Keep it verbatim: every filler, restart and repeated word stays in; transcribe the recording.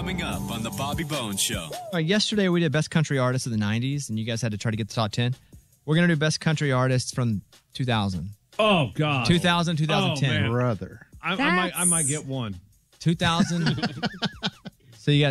Coming up on the Bobby Bones Show. All right, yesterday we did Best Country Artists of the nineties, and you guys had to try to get the top ten. We're going to do Best Country Artists from two thousand. Oh, God. two thousand, two thousand ten. Oh, man. Brother. I, I, might, I might get one. two thousand. So you got